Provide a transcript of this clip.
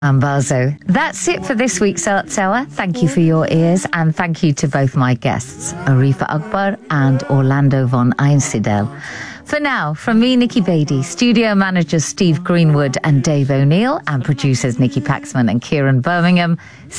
Ambazo. That's it for this week's Arts Hour. Thank you for your ears, and thank you to both my guests, Arifa Akbar and Orlando von Einsiedel. For now, from me, Nikki Beattie, studio managers Steve Greenwood and Dave O'Neill, and producers Nikki Paxman and Kieran Birmingham,